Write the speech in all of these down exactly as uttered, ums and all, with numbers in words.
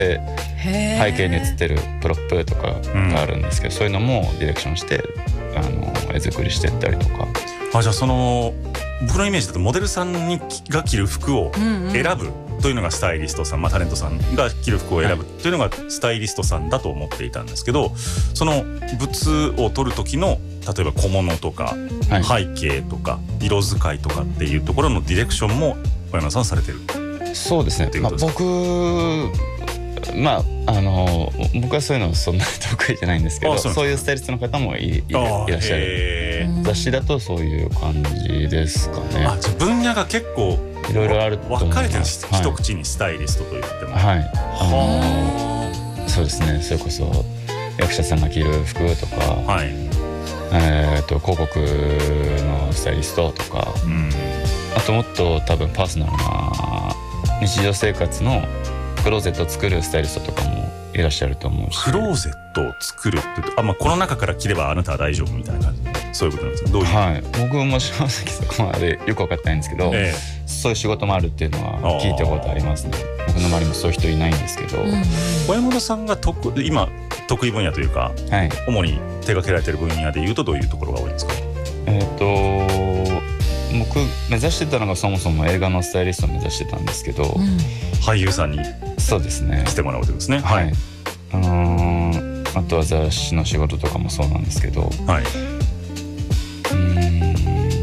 背景に映ってるプロップとかがあるんですけど、うん、そういうのもディレクションしてあの絵作りしてったりとか。 あ、じゃあその僕のイメージだとモデルさんにが着る服を選ぶというのがスタイリストさん、まあ、タレントさんが着る服を選ぶというのがスタイリストさんだと思っていたんですけど、その物を撮る時の例えば小物とか背景とか色使いとかっていうところのディレクションも小山さんされてる。 そうですね、まあ、僕まああの僕はそういうのそんなに得意じゃないんですけど、そうそういうスタイリストの方も い, い, いらっしゃる。雑誌だとそういう感じですかね。 あ、じゃあ分野が結構いろいろあると思います。 分かれてるんです、はい、一口にスタイリストと言っても。 はい、はそうですね。それこそ役者さんが着る服とか、はい、えー、と広告のスタイリストとか、うん、あともっと多分パーソナルな日常生活のクローゼットを作るスタイリストとかもいらっしゃると思うし。 クローゼットを作るってあ、まあ、この中から着ればあなたは大丈夫みたいな感じ、そういうことなんですか。どういう、はい、僕も正直そこまでよく分かってないんですけど、ええ、そういう仕事もあるっていうのは聞いたことありますね。僕の周りもそういう人いないんですけど、うん、小山田さんが得今得意分野というか、はい、主に手掛けられてる分野でいうとどういうところが多いんですか。 えっと僕目指してたのがそもそも映画のスタイリストを目指してたんですけど、うん、 俳優さんにそうですね来てもらうわけですね。 はい、はい、あのー、あとは雑誌の仕事とかもそうなんですけど、はい、うーん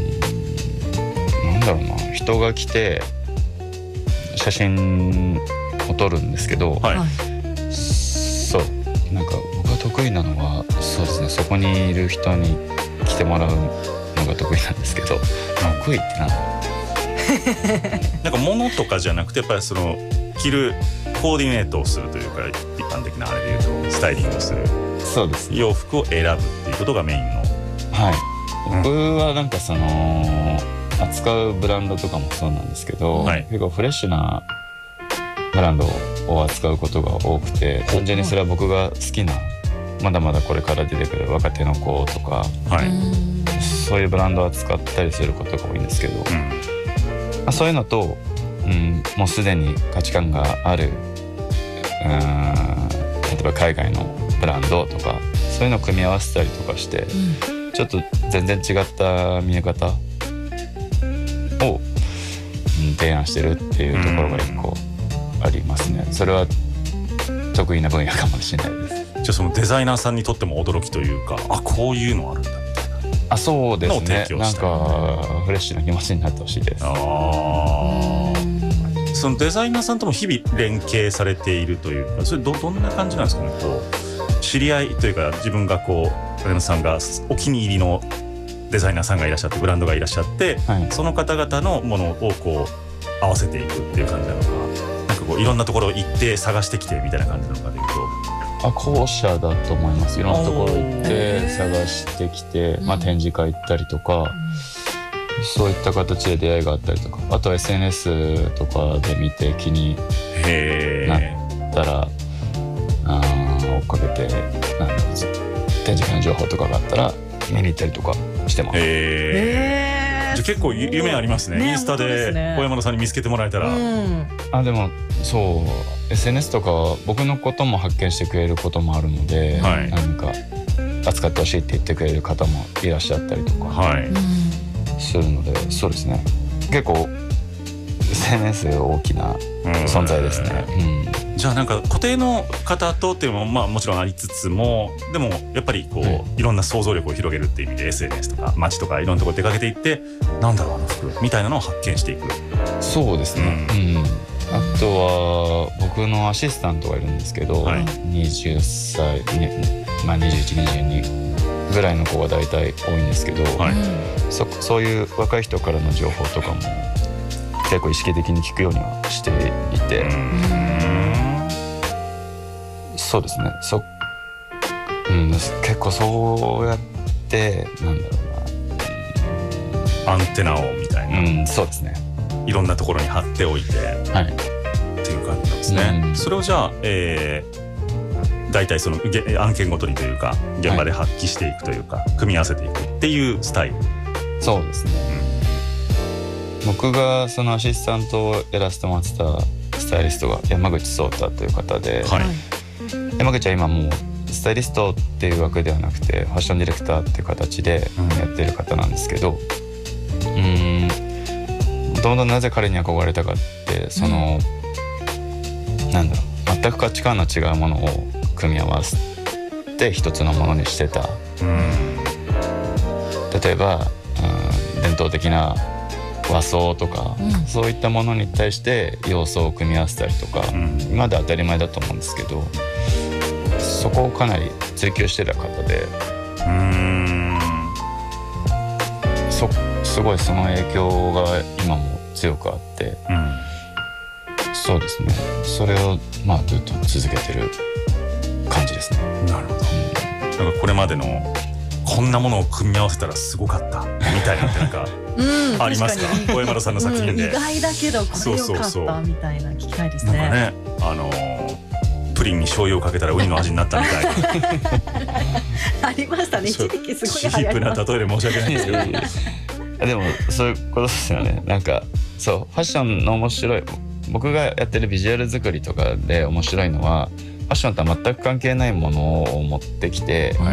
なんだろうな、人が来て写真を撮るんですけど、はい、そうなんか僕が得意なのはそうですね、そこにいる人に来てもらうのが得意なんですけど、得意ってなんだろうなんか物とかじゃなくてやっぱりその着るコーディネートをするというか、一般的なあれでいうとスタイリングをする、 そうです、ね、 洋服を選ぶっていうことがメインの。 はい、僕はなんかその扱うブランドとかもそうなんですけど、はい、結構フレッシュなブランドを扱うことが多くて、単純にそれは僕が好きなまだまだこれから出てくる若手の子とか、はい、そういうブランドを扱ったりすることが多いんですけど、うん、まあ、そういうのと、うん、もうすでに価値観がある、うん、例えば海外のブランドとかそういうのを組み合わせたりとかして、うん、ちょっと全然違った見え方を、うん、提案してるっていうところが一個ありますね。それは得意な分野かもしれないです。 じゃあそのデザイナーさんにとっても驚きというか、あ、こういうのあるんだみたいな。 あ、そうですね。なんかフレッシュな気持ちになってほしいです。あ、 そのデザイナーさんとも日々連携されているというか、それ ど, どんな感じなんですかね。こう知り合いというか、自分がこう小山さんがお気に入りのデザイナーさんがいらっしゃって、ブランドがいらっしゃって、はい、その方々のものをこう合わせていくっていう感じなのか、なんかこういろんなところ行って探してきてみたいな感じなのかというと。 あ、後者だと思います。いろんなところ行って探してきて、まあ、展示会行ったりとか、うん、そういった形で出会いがあったりとか、あとは エスエヌエス とかで見て気になったらあ追っかけて、なん展示会の情報とかがあったら見に行ったりとかしてます。 へー。じゃあ結構夢ありますね。ね、インスタで小山田さんに見つけてもらえたら、うん、 あ、でもそう エスエヌエス とか僕のことも発見してくれることもあるので、はい、なんか扱ってほしいって言ってくれる方もいらっしゃったりとか、はい、するので、そうですね、結構 エスエヌエス 大きな存在ですね。うん、 じゃあなんか固定の方とっていうのも、まあ、もちろんありつつも、でもやっぱりこう、はい、いろんな想像力を広げるっていう意味で エスエヌエス とか街とかいろんなところ出かけていって、なんだろうあの服みたいなのを発見していく。 そうですね、うんうん、あとは僕のアシスタントがいるんですけど、はい、にじゅっさい、ね、まあ、にじゅういち、にじゅうにぐらいの子が大体多いんですけど、はい、そ, そういう若い人からの情報とかも結構意識的に聞くようにはしていて、うん、そうですね、そ、うん、結構そうやってなんだろうな、アンテナをみたいな、 うん、そうですね、 いろんなところに貼っておいて、はい、っていう感じなんですね。うん、それをじゃあ、えー、大体その案件ごとにというか現場で発揮していくというか、はい、組み合わせていくっていうスタイル。 そうですね、うん、僕がそのアシスタントをやらせてもらってたスタイリストが山口壮太という方で、はい、山口は今もうスタイリストっていう枠ではなくてファッションディレクターっていう形でやってる方なんですけど、うーんもともとなぜ彼に憧れたかってその、うん、なんだろう全く価値観の違うものを組み合わせて一つのものにしてた、うん、例えば、うん、伝統的な和装とか、うん、そういったものに対して要素を組み合わせたりとか、うん、今まで当たり前だと思うんですけどそこをかなり追求してた方で、うーんそすごいその影響が今も強くあって、うん、そうですねそれをまあずっと続けてる感じですね。 なるほど、うん、なんかこれまでのこんなものを組み合わせたらすごかったみたいなってなんかうん、ありますか小山田さんの作品で、うん、 意外だけどこれよかったみたいな聞きたいですね。 なんかねあのー、プリンに醤油をかけたらウニの味になったみたいなありましたね一時期すごい流行りました。チープな例えで申し訳ないんですけどでもそういうことですよね。なんかそうファッションの面白い僕がやってるビジュアル作りとかで面白いのはファッションとは全く関係ないものを持ってきて、はい、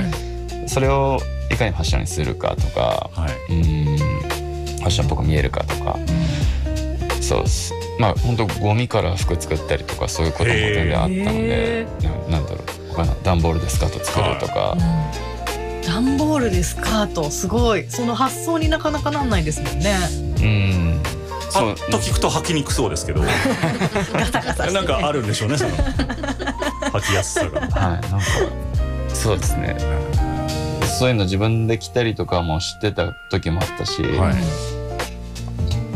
それをいかにファッションにするかとか、はい、うーんファッションっぽく見えるかとか、うん、そうですまあ本当ゴミから服作ったりとかそういうことも全然あったので な, なんだろう他の段ボールでスカート作るとか、 はいうん、段ボールでスカートすごいその発想になかなかなんないですもんね。 うんパッと聞くと履きにくそうですけどガタガタして、ね、なんかあるんでしょうねその履きやすさがはいなんかそうですねそういうの自分で着たりとかも知ってた時もあったし、はい、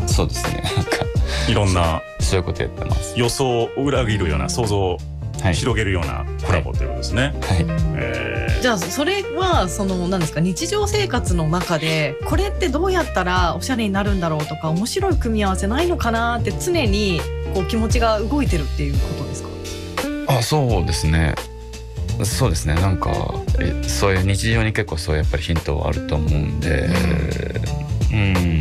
そうですねなんかいろんなそういうことやってます。 予想を裏切るような想像を広げるようなコラボということですね、はいはいえー、じゃあそれはその何ですか日常生活の中でこれってどうやったらおしゃれになるんだろうとか面白い組み合わせないのかなって常にこう気持ちが動いてるっていうことですか？ あそうですねそうですねなんかえそういう日常に結構そうやっぱりヒントはあると思うんで、うん、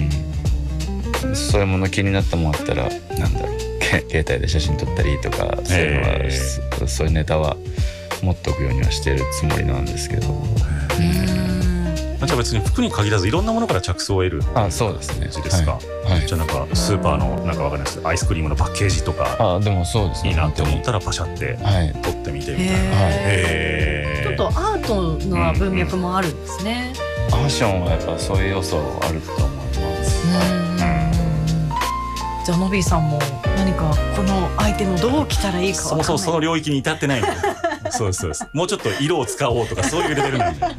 うんそういうもの気になったものあったらなんだろう携帯で写真撮ったりとかそういうのは、えー、そういうネタは持っておくようにはしてるつもりなんですけど、 じゃあ別に服に限らずいろんなものから着想を得るあそうですねですか、はいはい、じゃあなんかスーパーのなんかわかんないですけどアイスクリームのパッケージとかあでもそうですねいいなって思ったらパシャって撮ってみてみたいな、はいへーちょっとアートの文脈もあるんですね、 うんうん、ファッションはやっぱそういう要素あると思います、うんじゃあノビーさんも何かこのアイテムをどう着たらいいか分かんないそもそもその領域に至ってないんでそうですそうですもうちょっと色を使おうとかそういうレベルなんで、はい、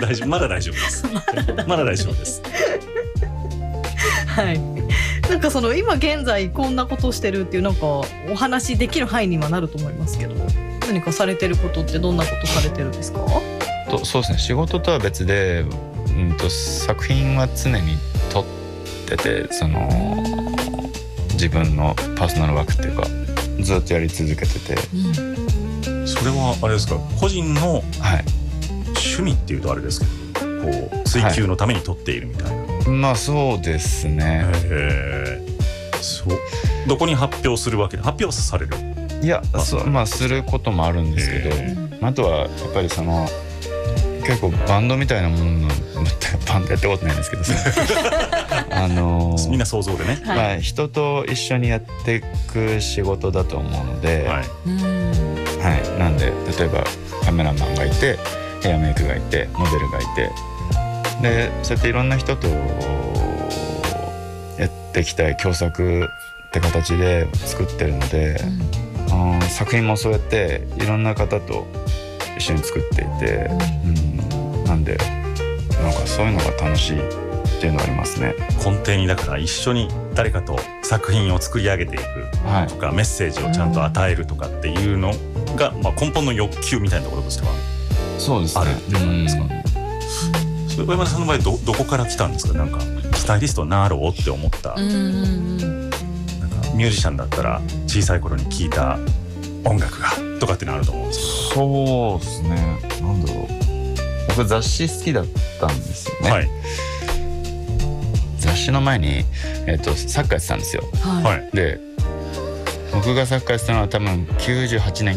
大丈夫まだ大丈夫ですまだ大丈夫ですはいなんかその今現在こんなことをしてるっていうなんかお話できる範囲にはなると思いますけど何かされてることってどんなことされてるんですか？ とそうですね仕事とは別で、うん、と作品は常に撮っててその自分のパーソナルワークっていうかずっとやり続けてて、 うん、それはあれですか個人の趣味っていうとあれですけど、はい、こう追求のために撮っているみたいな、はい、 まあそうですねへそうどこに発表するわけで発表されるいやそうまあすることもあるんですけどあとはやっぱりその結構バンドみたいなもののバンドやったことないんですけどあのー、 みんな想像でね、 まあ、人と一緒にやっていく仕事だと思うので、はいはい、なんで例えばカメラマンがいてヘアメイクがいてモデルがいてでそうやっていろんな人とやっていきたい共作って形で作ってるので、うん、作品もそうやっていろんな方と一緒に作っていて、うん、なんでなんかそういうのが楽しいっていうのはありますね。 根底にだから一緒に誰かと作品を作り上げていくとか、はい、メッセージをちゃんと与えるとかっていうのが、まあ、根本の欲求みたいなところとしてはそうですね、 あるっていうことですか。それ小山田さんの場合 ど, どこから来たんですか？なんかスタイリストになろうって思った、うんうんうん、なんかミュージシャンだったら小さい頃に聴いた音楽がとかってのあると思うんですけど。 そうですねなんだろう僕雑誌好きだったんですよね、はい、雑誌の前に、えーと、サッカーやってたんですよ、はい、で僕がサッカーやってたのは多分きゅうじゅうはちねん